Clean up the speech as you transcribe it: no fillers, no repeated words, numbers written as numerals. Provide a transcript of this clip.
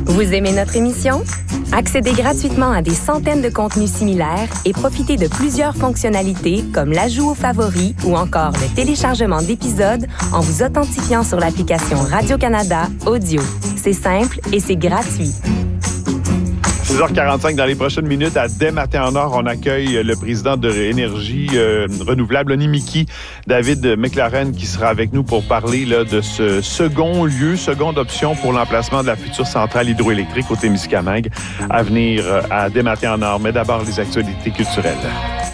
Vous aimez notre émission? Accédez gratuitement à des centaines de contenus similaires et profitez de plusieurs fonctionnalités comme l'ajout aux favoris ou encore le téléchargement d'épisodes en vous authentifiant sur l'application Radio-Canada Audio. C'est simple et c'est gratuit. 6h45, dans les prochaines minutes, à Dès Matin en Or, on accueille le président de Énergie renouvelable, Onimiki, David McLaren, qui sera avec nous pour parler là, de ce seconde option pour l'emplacement de la future centrale hydroélectrique au Témiscamingue à venir à Dès Matin en Or. Mais d'abord, les actualités culturelles.